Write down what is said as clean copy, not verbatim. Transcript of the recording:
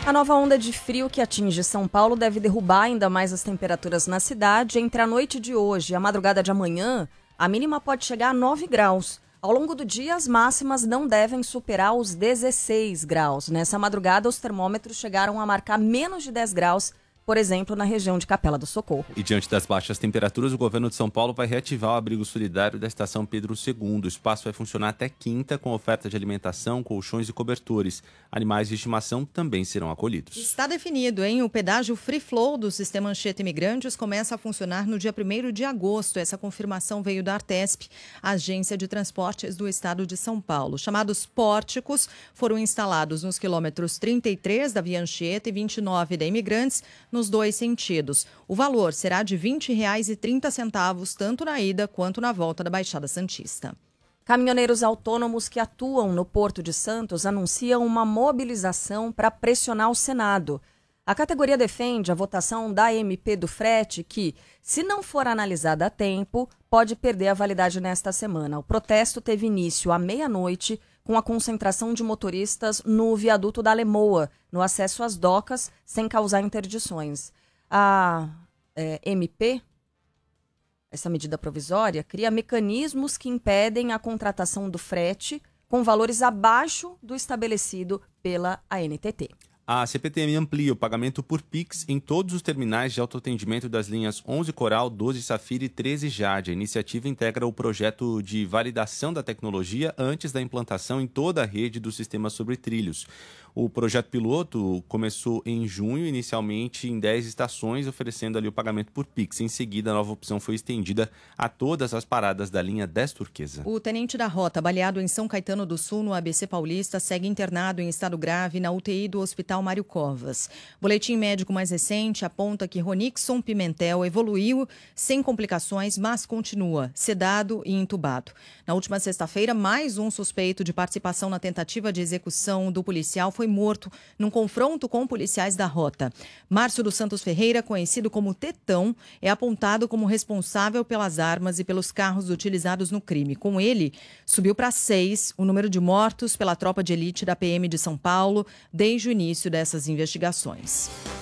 A nova onda de frio que atinge São Paulo deve derrubar ainda mais as temperaturas na cidade. Entre a noite de hoje e a madrugada de amanhã, a mínima pode chegar a 9 graus. Ao longo do dia, as máximas não devem superar os 16 graus. Nessa madrugada, os termômetros chegaram a marcar menos de 10 graus, por exemplo, na região de Capela do Socorro. E diante das baixas temperaturas, o governo de São Paulo vai reativar o abrigo solidário da Estação Pedro II. O espaço vai funcionar até quinta, com oferta de alimentação, colchões e cobertores. Animais de estimação também serão acolhidos. Está definido, hein? O pedágio Free Flow do Sistema Anchieta Imigrantes começa a funcionar no dia 1º de agosto. Essa confirmação veio da Artesp, Agência de Transportes do Estado de São Paulo. Chamados pórticos foram instalados nos quilômetros 33 da Via Anchieta e 29 da Imigrantes, nos dois sentidos. O valor será de R$ 20,30, tanto na ida quanto na volta da Baixada Santista. Caminhoneiros autônomos que atuam no Porto de Santos anunciam uma mobilização para pressionar o Senado. A categoria defende a votação da MP do frete que, se não for analisada a tempo, pode perder a validade nesta semana. O protesto teve início à meia-noite, com a concentração de motoristas no viaduto da Alemoa, no acesso às docas, sem causar interdições. A MP, essa medida provisória, cria mecanismos que impedem a contratação do frete com valores abaixo do estabelecido pela ANTT. A CPTM amplia o pagamento por Pix em todos os terminais de autoatendimento das linhas 11 Coral, 12 Safira e 13 Jade. A iniciativa integra o projeto de validação da tecnologia antes da implantação em toda a rede do sistema sobre trilhos. O projeto piloto começou em junho, inicialmente em 10 estações, oferecendo ali o pagamento por Pix. Em seguida, a nova opção foi estendida a todas as paradas da linha 10 Turquesa. O tenente da Rota, baleado em São Caetano do Sul, no ABC Paulista, segue internado em estado grave na UTI do Hospital Mário Covas. Boletim médico mais recente aponta que Ronixon Pimentel evoluiu sem complicações, mas continua sedado e entubado. Na última sexta-feira, mais um suspeito de participação na tentativa de execução do policial foi morto num confronto com policiais da Rota. Márcio dos Santos Ferreira, conhecido como Tetão, é apontado como responsável pelas armas e pelos carros utilizados no crime. Com ele, subiu para 6 o número de mortos pela tropa de elite da PM de São Paulo desde o início dessas investigações.